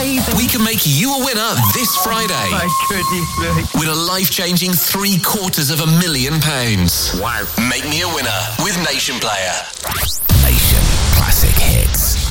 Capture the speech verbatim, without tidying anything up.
amazing. We can make you a winner this Friday. Oh my goodness me. With a life-changing three quarters of a million pounds. Wow. Make me a winner with Nation Player. Nation Classic Hits.